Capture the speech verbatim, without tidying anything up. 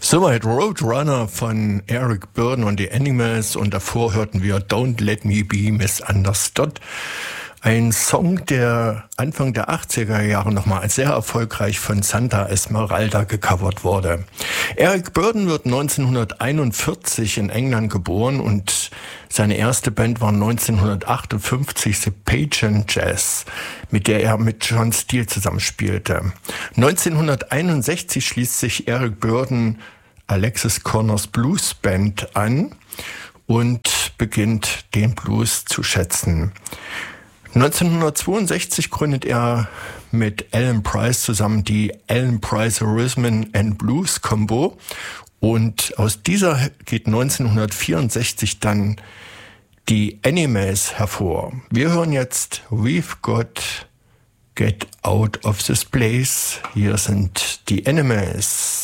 Soweit Roadrunner von Eric Burdon und die Animals, und davor hörten wir Don't Let Me Be Misunderstood. Ein Song, der Anfang der achtziger Jahre nochmal sehr erfolgreich von Santa Esmeralda gecovert wurde. Eric Burdon wird neunzehnhunderteinundvierzig in England geboren und seine erste Band war neunzehnhundertachtundfünfzig The Pageant Jazz, mit der er mit John Steele zusammenspielte. neunzehnhunderteinundsechzig schließt sich Eric Burdon Alexis Corners Blues Band an und beginnt den Blues zu schätzen. neunzehnhundertzweiundsechzig gründet er mit Alan Price zusammen die Alan Price Rhythm and Blues Combo, und aus dieser geht neunzehnhundertvierundsechzig dann die Animals hervor. Wir hören jetzt We've Got Get Out of This Place. Hier sind die Animals.